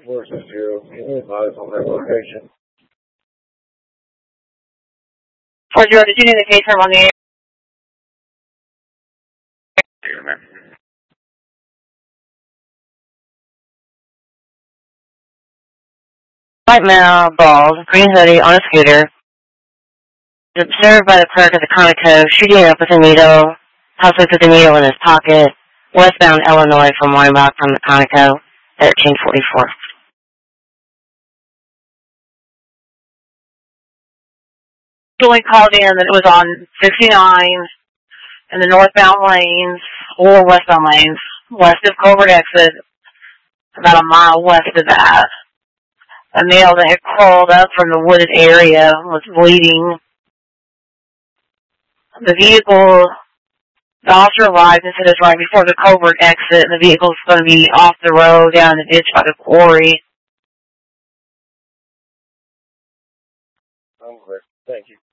Where's the zero? Can you advise on that location? 40, did you indicate him on the air? White male, bald, green hoodie, on a scooter. Observed by the clerk at the Conoco, shooting up with a needle, possibly with the needle in his pocket, westbound Illinois from Weinbach from the Conoco, 1344. Julie called in that it was on 69 in the northbound lanes, or westbound lanes, west of Colbert exit, about a mile west of that. A male that had crawled up from the wooded area was bleeding. The officer arrived and said it's right before the Colbert exit, and the vehicle's going to be off the road down the ditch by the quarry. I'm clear. Thank you.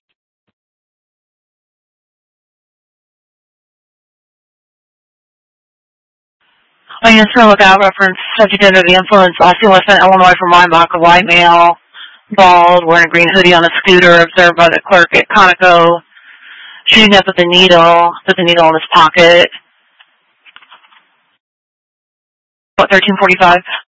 Answer lookout reference, subject under the influence, Austin Westbound Illinois from Weinbach, a white male, bald, wearing a green hoodie on a scooter, observed by the clerk at Conoco, shooting up with the needle in his pocket. What, 1345?